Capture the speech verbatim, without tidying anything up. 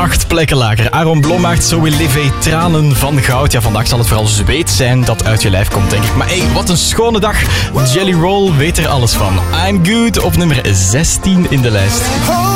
acht plekken lager. Aaron Blommaert, So Will Live, Tranen van Goud. Ja, vandaag zal het vooral zweet zijn dat uit je lijf komt, denk ik. Maar hey, wat een schone dag. Jelly Roll weet er alles van. I'm Good op nummer zestien in de lijst.